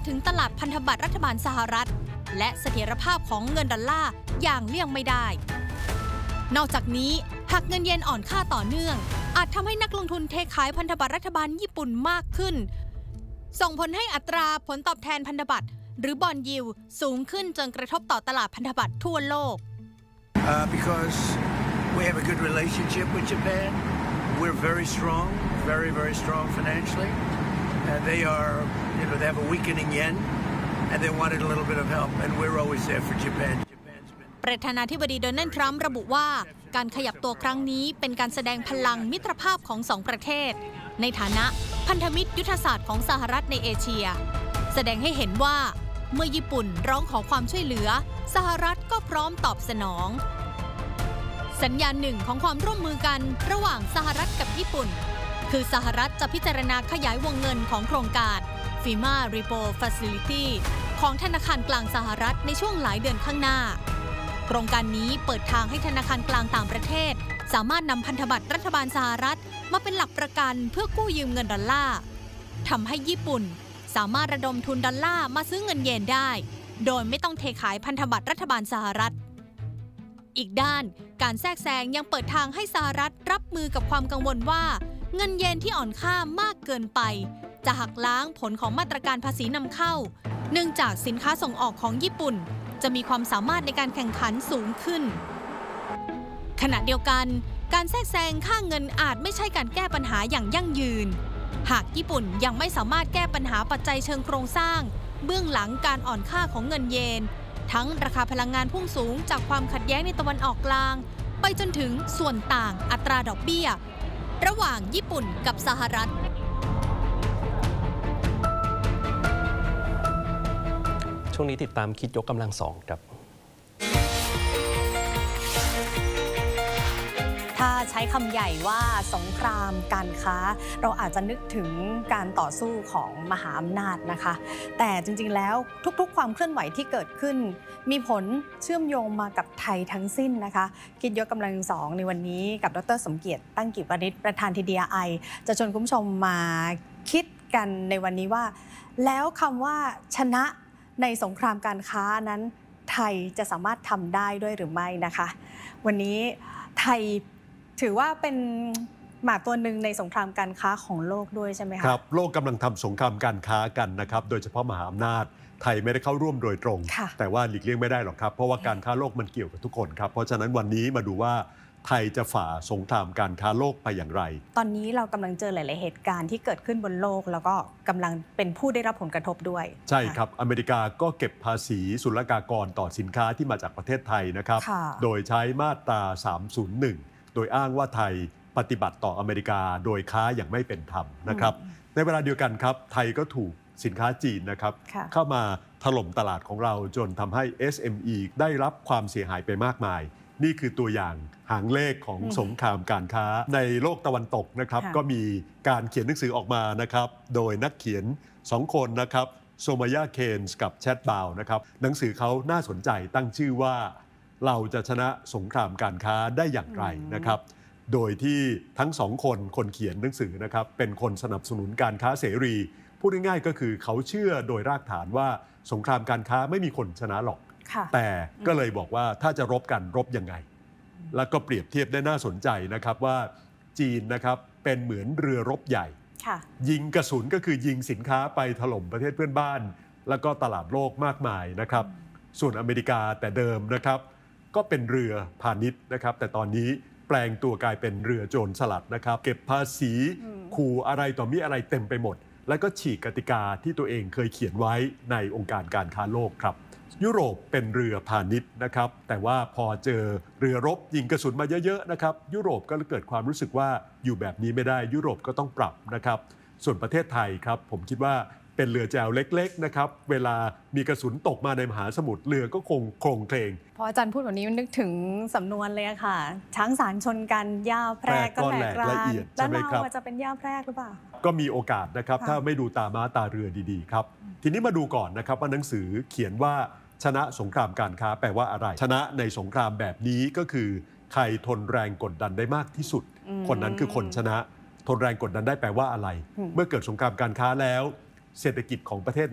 ถึงตลาดพันธบัตรรัฐบาลสหรัฐและเสถียรภาพของเงินดอลลาร์อย่างเลี่ยงไม่ได้นอกจากนี้หากเงินเยนอ่อนค่าต่อเนื่องอาจทำให้นักลงทุนเทขายพันธบัตรรัฐบาลญี่ปุ่นมากขึ้นส่งผลให้อัตราผลตอบแทนพันธบัตรหรือบอนด์ยิลด์สูงขึ้นจนกระทบต่อตลาดพันธบัตรทั่วโลก Because we have a good relationship with Japan. We're very strong, very strong financially. They are, they have a weakening yen, and they wanted a little bit of help, and we're always there for Japan. ประธานาธิบดีโดนัลด์ทรัมป์ระบุว่าการขยับตัวครั้งนี้เป็นการแสดงพลังมิตรภาพของสองประเทศในฐานะพันธมิตรยุทธศาสตร์ของสหรัฐในเอเชียแสดงให้เห็นว่าเมื่อญี่ปุ่นร้องขอความช่วยเหลือสหรัฐก็พร้อมตอบสนองสัญญาณหนึ่งของความร่วมมือกันระหว่างสหรัฐกับญี่ปุ่นคือสหรัฐจะพิจารณาขยายวงเงินของโครงการ FEMA Repo Facility ของธนาคารกลางสหรัฐในช่วงหลายเดือนข้างหน้าโครงการนี้เปิดทางให้ธนาคารกลางต่างประเทศสามารถนำพันธบัตรรัฐบาลสหรัฐมาเป็นหลักประกันเพื่อกู้ยืมเงินดอลลาร์ทำให้ญี่ปุ่นสามารถระดมทุนดอลลาร์มาซื้อเงินเยนได้โดยไม่ต้องเทขายพันธบัตรรัฐบาลสหรัฐอีกด้านการแทรกแซงยังเปิดทางให้สหรัฐรับมือกับความกังวลว่าเงินเยนที่อ่อนค่ามากเกินไปจะหักล้างผลของมาตรการภาษีนำเข้าเนื่องจากสินค้าส่งออกของญี่ปุ่นจะมีความสามารถในการแข่งขันสูงขึ้นขณะเดียวกันการแทรกแซงค่าเงินอาจไม่ใช่การแก้ปัญหาอย่างยั่งยืนหากญี่ปุ่นยังไม่สามารถแก้ปัญหาปัจจัยเชิงโครงสร้างเบื้องหลังการอ่อนค่าของเงินเยนทั้งราคาพลังงานพุ่งสูงจากความขัดแย้งในตะวันออกกลางไปจนถึงส่วนต่างอัตราดอกเบี้ยระหว่างญี่ปุ่นกับสหรัฐช่วงนี้ติดตามคิดยกกำลังสองครับถ้าใช้คำใหญ่ว่าสงครามการค้าเราอาจจะนึกถึงการต่อสู้ของมหาอำนาจนะคะแต่จริงๆแล้วทุกๆความเคลื่อนไหวที่เกิดขึ้นมีผลเชื่อมโยงมากับไทยทั้งสิ้นนะคะคิดยกกำลังสองในวันนี้กับดร.สมเกียรติตั้งกิจวณิชประธาน TDI จะชวนคุณผู้ชมมาคิดกันในวันนี้ว่าแล้วคำว่าชนะในสงครามการค้านั้นไทยจะสามารถทำได้ด้วยหรือไม่นะคะวันนี้ไทยถือว่าเป็นหมากตัวหนึ่งในสงครามการค้าของโลกด้วยใช่ไหมคะครับโลกกำลังทำสงครามการค้ากันนะครับโดยเฉพาะมหาอำนาจไทยไม่ได้เข้าร่วมโดยตรงแต่ว่าหลีกเลี่ยงไม่ได้หรอกครับเพราะว่าการค้าโลกมันเกี่ยวกับทุกคนครับเพราะฉะนั้นวันนี้มาดูว่าไทยจะฝ่าสงครามการค้าโลกไปอย่างไรตอนนี้เรากำลังเจอหลายๆเหตุการณ์ที่เกิดขึ้นบนโลกแล้วก็กำลังเป็นผู้ได้รับผลกระทบด้วยใช่ครับอเมริกาก็เก็บภาษีศุลกากรต่อสินค้าที่มาจากประเทศไทยนะครับโดยใช้มาตรา301โดยอ้างว่าไทยปฏิบัติต่ออเมริกาโดยค้าอย่างไม่เป็นธรรมนะครับในเวลาเดียวกันครับไทยก็ถูกสินค้าจีนนะครับเข้ามาถล่มตลาดของเราจนทำให้ SME ได้รับความเสียหายไปมากมายนี่คือตัวอย่างหางเลขของสงครามการค้าในโลกตะวันตกนะครับก็มีการเขียนหนังสือออกมานะครับโดยนักเขียน2คนนะครับโซมายาเคนส์กับแชทบาวนะครับหนังสือเขาน่าสนใจตั้งชื่อว่าเราจะชนะสงครามการค้าได้อย่างไรนะครับโดยที่ทั้งสองคนเขียนหนังสือนะครับเป็นคนสนับสนุนการค้าเสรีพูดง่ายๆก็คือเขาเชื่อโดยรากฐานว่าสงครามการค้าไม่มีคนชนะหรอกแต่ก็เลยบอกว่าถ้าจะรบกันรบยังไงแล้วก็เปรียบเทียบได้น่าสนใจนะครับว่าจีนนะครับเป็นเหมือนเรือรบใหญ่ยิงกระสุนก็คือยิงสินค้าไปถล่มประเทศเพื่อนบ้านแล้วก็ตลาดโลกมากมายนะครับส่วนอเมริกาแต่เดิมนะครับก็เป็นเรือพาณิชย์นะครับแต่ตอนนี้แปลงตัวกลายเป็นเรือโจรสลัดนะครับเก็บภาษีขู่อะไรต่อมีอะไรเต็มไปหมดแล้วก็ฉีกกติกาที่ตัวเองเคยเขียนไว้ในองค์การการค้าโลกครับยุโรปเป็นเรือพาณิชย์นะครับแต่ว่าพอเจอเรือรบยิงกระสุนมาเยอะๆนะครับยุโรปก็เกิดความรู้สึกว่าอยู่แบบนี้ไม่ได้ยุโรปก็ต้องปรับนะครับส่วนประเทศไทยครับผมคิดว่าเป็นเรือแจวเล็กๆนะครับเวลามีกระสุนตกมาในมหาสมุทรเรือก็คงโครงเคลงพออาจารย์พูดแบบนี้นึกถึงสำนวนเลยค่ะช้างสารชนกันหญ้าแพรกก็แหลกรานแล้วเราจะเป็นหญ้าแพรกหรือเปล่าก็มีโอกาสนะครับถ้าไม่ดูตาม้าตาเรือดีๆครับทีนี้มาดูก่อนนะครับว่าหนังสือเขียนว่าชนะสงครามการค้าแปลว่าอะไรชนะในสงครามแบบนี้ก็คือใครทนแรงกดดันได้มากที่สุดคนนั้นคือคนชนะทนแรงกดดันได้แปลว่าอะไรเมื่อเกิดสงครามการค้าแล้วเศรษฐกิจของประเทศ